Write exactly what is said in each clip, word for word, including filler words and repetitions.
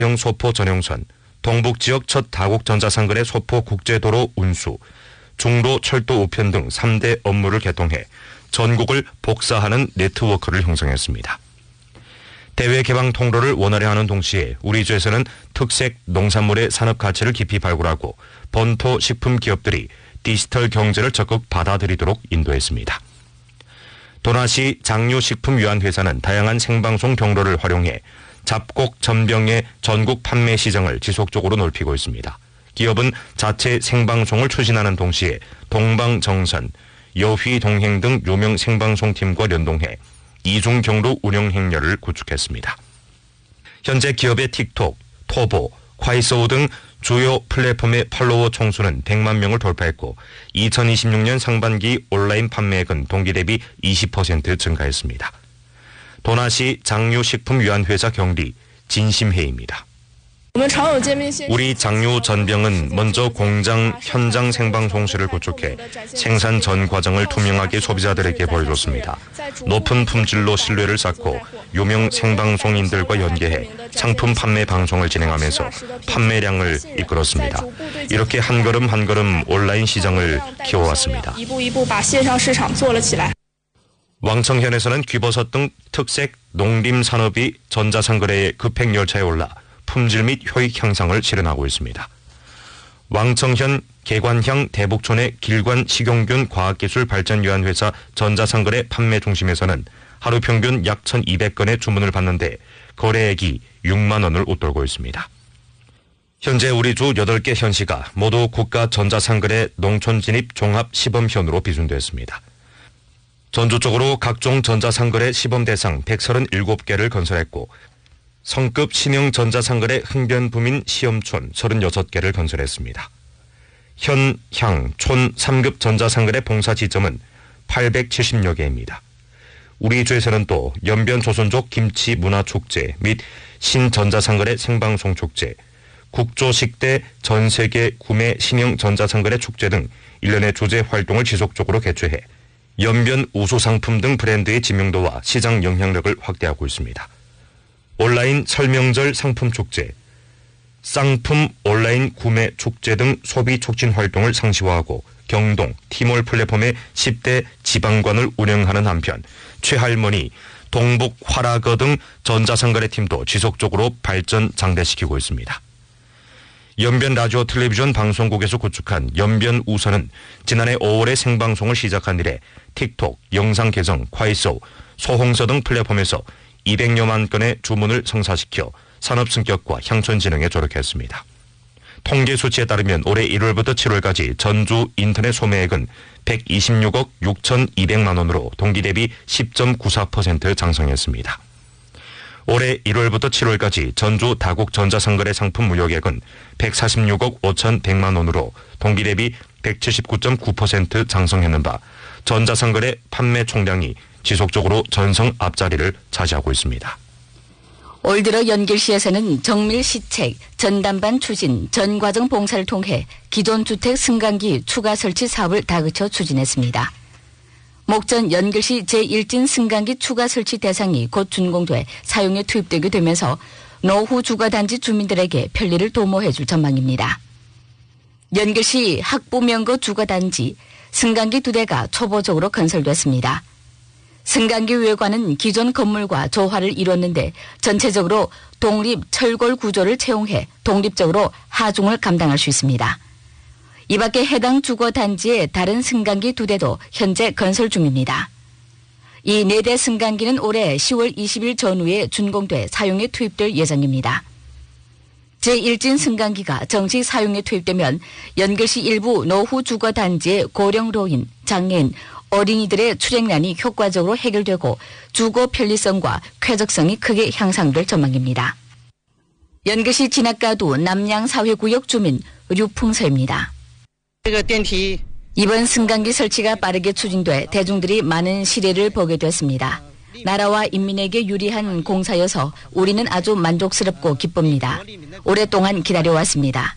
형 소포 전용선, 동북지역 첫 다국 전자상거래 소포 국제도로 운수, 중로 철도 우편 등 삼 대 업무를 개통해 전국을 복사하는 네트워크를 형성했습니다. 대외 개방 통로를 원활히 하는 동시에 우리 주에서는 특색 농산물의 산업 가치를 깊이 발굴하고 본토 식품 기업들이 디지털 경제를 적극 받아들이도록 인도했습니다. 도나시 장유식품유한회사는 다양한 생방송 경로를 활용해 잡곡 전병의 전국 판매 시장을 지속적으로 넓히고 있습니다. 기업은 자체 생방송을 추진하는 동시에 동방정선, 여휘동행 등 유명 생방송팀과 연동해 이중 경로 운영 행렬을 구축했습니다. 현재 기업의 틱톡, 토보, 콰이소우 등 주요 플랫폼의 팔로워 총수는 백만 명을 돌파했고 이천이십육 년 상반기 온라인 판매액은 동기 대비 이십 퍼센트 증가했습니다. 도나시 장유식품유한회사 경리 진심혜입니다. 우리 장유전병은 먼저 공장 현장 생방송실을 구축해 생산 전 과정을 투명하게 소비자들에게 보여줬습니다. 높은 품질로 신뢰를 쌓고 유명 생방송인들과 연계해 상품 판매 방송을 진행하면서 판매량을 이끌었습니다. 이렇게 한 걸음 한 걸음 온라인 시장을 키워왔습니다. 왕청현에서는 귀버섯 등 특색 농림산업이 전자상거래의 급행열차에 올라 품질 및 효익 향상을 실현하고 있습니다. 왕청현 계관향 대북촌의 길관 식용균 과학기술발전유한회사 전자상거래 판매 중심에서는 하루 평균 약 천이백 건의 주문을 받는데 거래액이 육만 원을 웃돌고 있습니다. 현재 우리 주 여덟 개 현시가 모두 국가 전자상거래 농촌진입 종합 시범현으로 비준됐습니다. 전주적으로 각종 전자상거래 시범 대상 백삼십칠 개를 건설했고 성급 신형 전자상거래 흥변부민 시험촌 삼십육 개를 건설했습니다. 현, 향, 촌 삼 급 전자상거래 봉사 지점은 팔백칠십여 개입니다. 우리 주에서는 또 연변 조선족 김치 문화축제 및 신전자상거래 생방송 축제, 국조식대 전세계 구매 신형 전자상거래 축제 등 일련의 주제 활동을 지속적으로 개최해 연변 우수 상품 등 브랜드의知名도와 시장 영향력을 확대하고 있습니다. 온라인 설명절 상품 축제, 쌍품 온라인 구매 축제 등 소비 촉진 활동을 상시화하고 경동, 티몰 플랫폼의 십 대 지방관을 운영하는 한편 최할머니, 동북 화라거 등 전자상거래 팀도 지속적으로 발전 장대시키고 있습니다. 연변 라디오 텔레비전 방송국에서 구축한 연변 우선은 지난해 오월에 생방송을 시작한 이래 틱톡, 영상 계정, 콰이소, 소홍서 등 플랫폼에서 이백여만 건의 주문을 성사시켜 산업 승격과 향촌 진흥에 조력했습니다. 통계 수치에 따르면 올해 일월부터 칠월까지 전주 인터넷 소매액은 백이십육억 육천이백만 원으로 동기 대비 십 점 구사 퍼센트 장성했습니다. 올해 일월부터 칠월까지 전주 다국 전자상거래 상품 무역액은 백사십육억 오천백만 원으로 동기 대비 백칠십구 점 구 퍼센트 장성했는 바 전자상거래 판매 총량이 지속적으로 전성 앞자리를 차지하고 있습니다. 올 들어 연길시에서는 정밀 시책, 전담반 추진, 전과정 봉사를 통해 기존 주택 승강기 추가 설치 사업을 다그쳐 추진했습니다. 목전 연길시 제일 진 승강기 추가 설치 대상이 곧 준공돼 사용에 투입되게 되면서 노후 주거단지 주민들에게 편리를 도모해 줄 전망입니다. 연길시 학부명거 주거단지 승강기 두 대가 초보적으로 건설됐습니다. 승강기 외관은 기존 건물과 조화를 이뤘는데 전체적으로 독립 철골 구조를 채용해 독립적으로 하중을 감당할 수 있습니다. 이 밖에 해당 주거단지의 다른 승강기 두 대도 현재 건설 중입니다. 이 네 대 승강기는 올해 시월 이십일 전후에 준공돼 사용에 투입될 예정입니다. 제일 진 승강기가 정식 사용에 투입되면 연결시 일부 노후 주거단지의 고령로인, 장애인, 어린이들의 출행난이 효과적으로 해결되고 주거 편리성과 쾌적성이 크게 향상될 전망입니다. 연결시 진압가도 남양사회구역 주민 류풍서입니다. 이번 승강기 설치가 빠르게 추진돼 대중들이 많은 시대를 보게 됐습니다. 나라와 인민에게 유리한 공사여서 우리는 아주 만족스럽고 기쁩니다. 오랫동안 기다려왔습니다.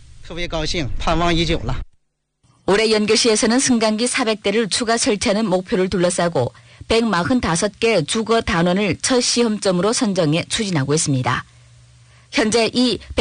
올해 연결시에서는 승강기 사백 대를 추가 설치하는 목표를 둘러싸고 백사십오 개 주거 단원을 첫 시험점으로 선정해 추진하고 있습니다. 현재 이